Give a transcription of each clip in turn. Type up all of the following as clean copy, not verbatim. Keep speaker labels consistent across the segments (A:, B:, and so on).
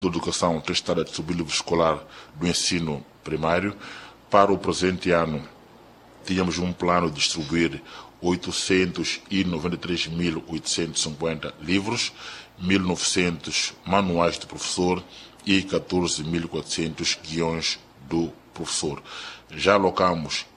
A: da Educação tem estado a distribuir livros escolar do ensino primário. Para o presente ano, tínhamos um plano de distribuir 893.850 livros, 1.900 manuais do professor e 14.400 guiões do professor. Já alocamos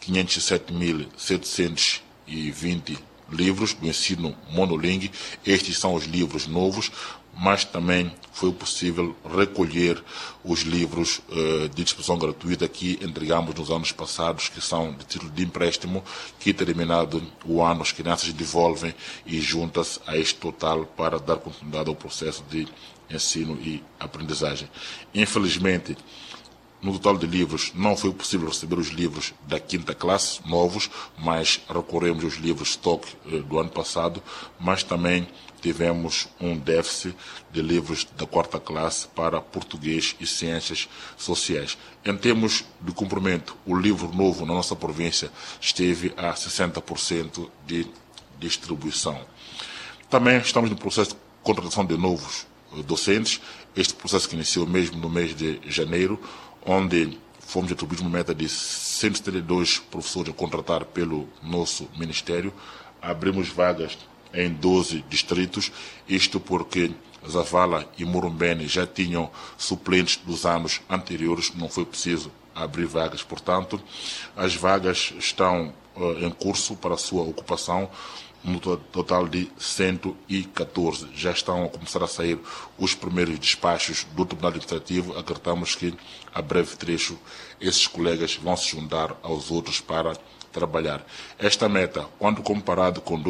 A: 507.720 livros do ensino monolingue. Estes são os livros novos, mas também foi possível recolher os livros de distribuição gratuita que entregamos nos anos passados, que são de título de empréstimo, que terminado o ano as crianças devolvem e juntam-se a este total para dar continuidade ao processo de ensino e aprendizagem. Infelizmente, no total de livros, não foi possível receber os livros da quinta classe, novos, mas recorremos aos livros stock do ano passado, mas também tivemos um déficit de livros da quarta classe para português e ciências sociais. Em termos de cumprimento, o livro novo na nossa província esteve a 60% de distribuição. Também estamos no processo de contratação de novos docentes, este processo que iniciou mesmo no mês de janeiro, onde fomos atribuídos uma meta de 172 professores a contratar pelo nosso Ministério. Abrimos vagas em 12 distritos, isto porque Zavala e Murumbene já tinham suplentes dos anos anteriores, não foi preciso abrir vagas. Portanto, as vagas estão em curso para a sua ocupação, no total de 114. Já estão a começar a sair os primeiros despachos do Tribunal Administrativo. Acreditamos que, a breve trecho, esses colegas vão se juntar aos outros para trabalhar. Esta meta, quando comparado com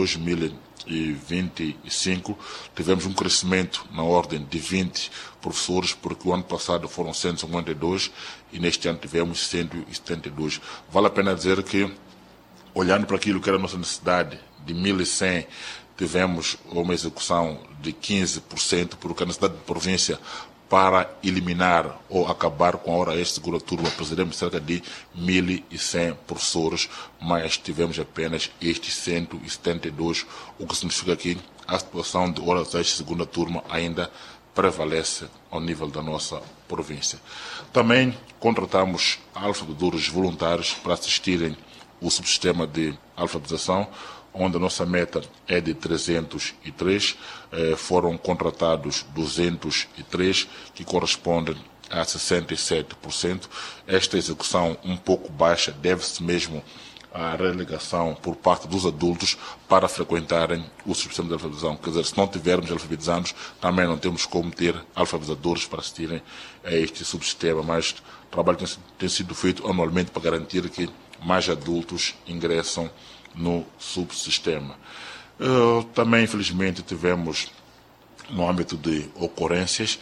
A: 2025, tivemos um crescimento na ordem de 20 professores, porque o ano passado foram 152 e neste ano tivemos 172. Vale a pena dizer que, olhando para aquilo que era a nossa necessidade de 1.100, tivemos uma execução de 15%, porque a necessidade de província para eliminar ou acabar com a hora extra de segunda turma precisamos de cerca de 1.100 professores, mas tivemos apenas estes 172, o que significa que a situação de horas extras de segunda turma ainda prevalece ao nível da nossa província. Também contratamos alfabetizadores voluntários para assistirem o subsistema de alfabetização, onde a nossa meta é de 303, foram contratados 203, que correspondem a 67%. Esta execução um pouco baixa deve-se mesmo à relegação por parte dos adultos para frequentarem o subsistema de alfabetização. Quer dizer, se não tivermos alfabetizandos, também não temos como ter alfabetizadores para assistirem a este subsistema, mas o trabalho tem sido feito anualmente para garantir que mais adultos ingressam no subsistema. Também, infelizmente, tivemos, no âmbito de ocorrências,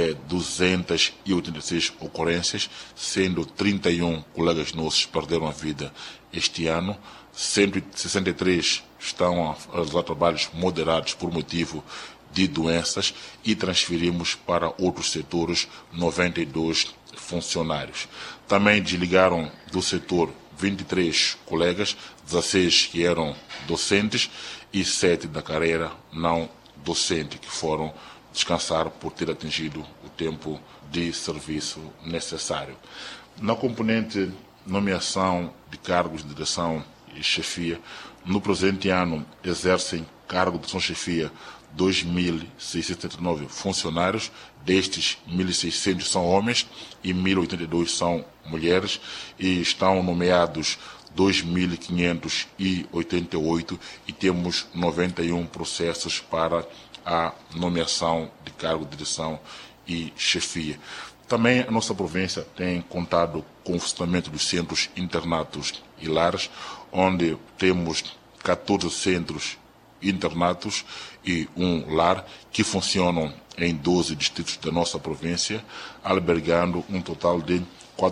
A: 286 ocorrências, sendo 31 colegas nossos perderam a vida este ano, 163 estão a realizar trabalhos moderados por motivo de doenças e transferimos para outros setores 92 funcionários. Também desligaram do setor 23 colegas, 16 que eram docentes e 7 da carreira não docente, que foram descansar por ter atingido o tempo de serviço necessário. Na componente nomeação de cargos de direção e chefia, no presente ano exercem cargo de direção-chefia 2.679 funcionários, destes 1.600 são homens e 1.082 são mulheres, e estão nomeados 2.588 e temos 91 processos para a nomeação de cargo de direção e chefia. Também a nossa província tem contado com o funcionamento dos centros internatos e lares, onde temos 14 centros internatos e um lar que funcionam em 12 distritos da nossa província, albergando um total de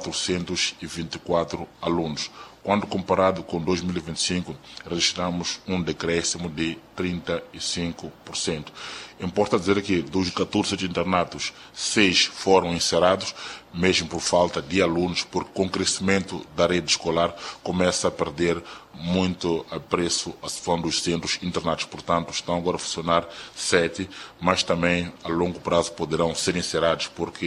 A: 424 alunos. Quando comparado com 2025, registramos um decréscimo de 35%. Importa dizer que dos 14 internatos, 6 foram encerrados, mesmo por falta de alunos, porque com o crescimento da rede escolar começa a perder muito apreço a situação dos centros internatos. Portanto, estão agora a funcionar 7, mas também a longo prazo poderão ser encerrados, porque